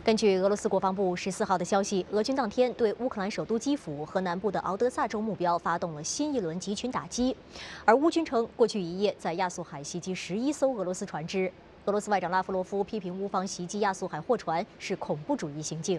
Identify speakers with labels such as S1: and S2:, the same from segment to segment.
S1: 根据俄罗斯国防部14号的消息，俄军当天对乌克兰首都基辅和南部的敖德萨州目标发动了新一轮集群打击，而乌军称过去一夜在亚速海袭击11艘俄罗斯船只。俄罗斯外长拉夫罗夫批评乌方袭击亚速海货船是恐怖主义行径。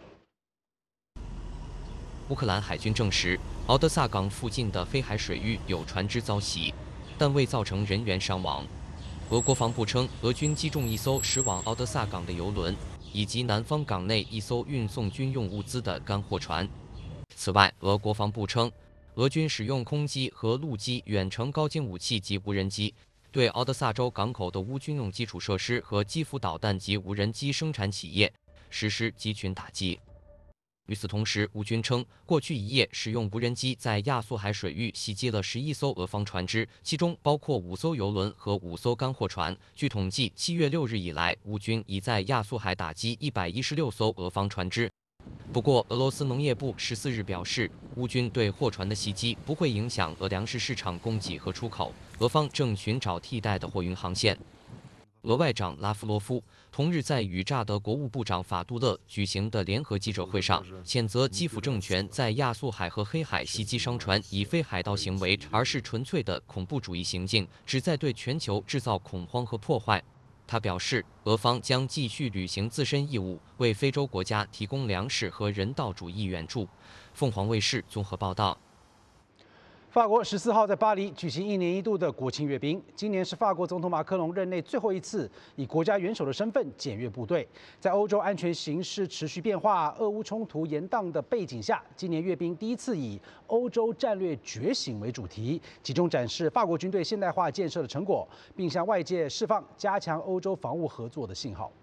S2: 乌克兰海军证实，敖德萨港附近的飞海水域有船只遭袭，但未造成人员伤亡。俄国防部称，俄军击中一艘驶往敖德萨港的油轮，以及南方港内一艘运送军用物资的干货船。此外，俄国防部称，俄军使用空机和陆基远程高精武器及无人机，对敖德萨州港口的乌军用基础设施和基辅导弹及无人机生产企业实施集群打击。与此同时，乌军称，过去一夜使用无人机在亚速海水域袭击了11艘俄方船只，其中包括5艘油轮和5艘干货船。据统计，7月6日以来，乌军已在亚速海打击116艘俄方船只。不过，俄罗斯农业部14日表示，乌军对货船的袭击不会影响俄粮食市场供给和出口，俄方正寻找替代的货运航线。俄外长拉夫罗夫同日在与乍得国务部长法杜勒举行的联合记者会上，谴责基辅政权在亚速海和黑海袭击商船已非海盗行为，而是纯粹的恐怖主义行径，旨在对全球制造恐慌和破坏。他表示，俄方将继续履行自身义务，为非洲国家提供粮食和人道主义援助。凤凰卫视综合报道。
S3: 法国14号在巴黎举行1年1度的国庆阅兵，今年是法国总统马克龙任内最后一次以国家元首的身份检阅部队。在欧洲安全形势持续变化、俄乌冲突延宕的背景下，今年阅兵第一次以欧洲战略觉醒为主题，集中展示法国军队现代化建设的成果，并向外界释放加强欧洲防务合作的信号。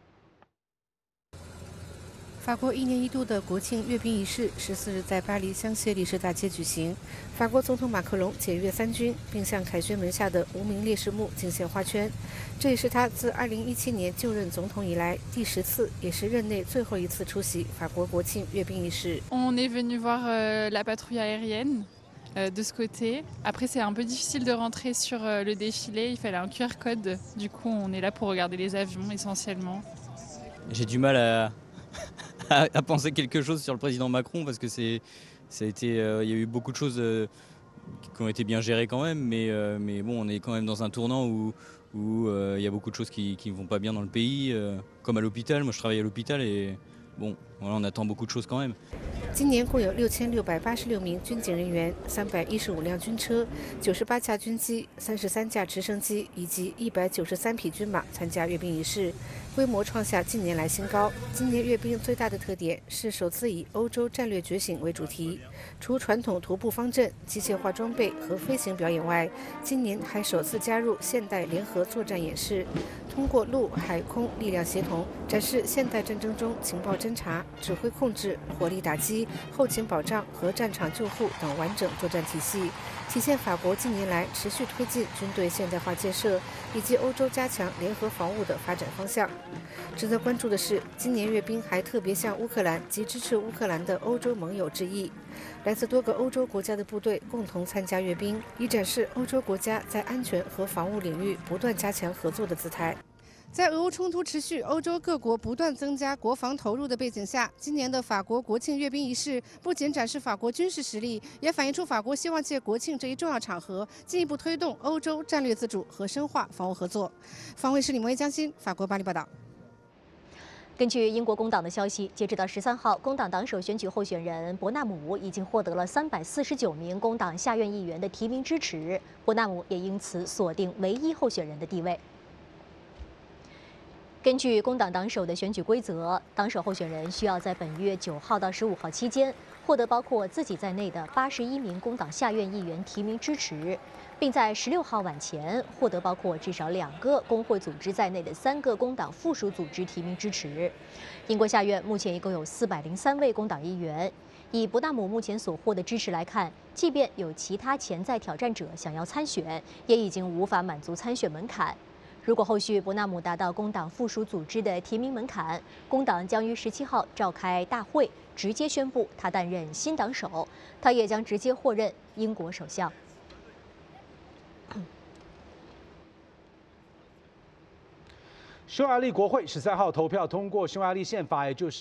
S4: 法国1年1度的国庆阅兵仪式14日在巴黎香榭丽舍大街举行。法国总统马克龙检阅3军，并向凯旋门下的无名烈士墓敬献花圈。这也是他自2017年就任总统以来第10次，也是任内最后一次出席法国国庆阅兵仪式。
S5: On est venu voir la patrouille aérienne. De ce côté. Après, c'est un peu difficile de rentrer sur le défilé. Il fallait un QR code. Du coup, on est là pour regarder les avions essentiellement.
S6: J'ai du mal à penser quelque chose sur le président Macron parce que il y a eu beaucoup de choses qui ont été bien gérées quand même, mais bon, on est quand même dans un tournant où il y a beaucoup de choses qui ne vont pas bien dans le pays, comme à l'hôpital. Moi, je travaille à l'hôpital et bon, voilà, on attend beaucoup de choses quand même.
S4: 今年共有6686名军警人员、315辆军车、98架军机、33架直升机以及193匹军马参加阅兵仪式，规模创下近年来新高。今年阅兵最大的特点是首次以欧洲战略觉醒为主题，除传统徒步方阵、机械化装备和飞行表演外，今年还首次加入现代联合作战演示，通过陆海空力量协同，展示现代战争中情报侦察、指挥控制、火力打击、后勤保障和战场救护等完整作战体系，体现法国近年来持续推进军队现代化建设以及欧洲加强联合防务的发展方向。值得关注的是，今年阅兵还特别向乌克兰及支持乌克兰的欧洲盟友致意，来自多个欧洲国家的部队共同参加阅兵，以展示欧洲国家在安全和防务领域不断加强合作的姿态。在俄乌冲突持续、欧洲各国不断增加国防投入的背景下，今年的法国国庆阅兵仪式不仅展示法国军事实力，也反映出法国希望借国庆这一重要场合，进一步推动欧洲战略自主和深化防务合作。方卫视李萌威、江欣，法国巴黎报道。
S1: 根据英国工党的消息，截止到13号，工党党首选举候选人伯纳姆已经获得了349名工党下院议员的提名支持，伯纳姆也因此锁定唯一候选人的地位。根据工党党首的选举规则，党首候选人需要在本月9号到15号期间获得包括自己在内的81名工党下院议员提名支持，并在16号晚前获得包括至少2个工会组织在内的3个工党附属组织提名支持。英国下院目前一共有403位工党议员。以伯纳姆目前所获的支持来看，即便有其他潜在挑战者想要参选，也已经无法满足参选门槛。如果后续伯纳姆达到工党附属组织的提名门槛，工党将于17号召开大会，直接宣布他担任新党首，他也将直接获任英国首相。
S3: 匈牙利国会13号投票通过匈牙利宪法，也就是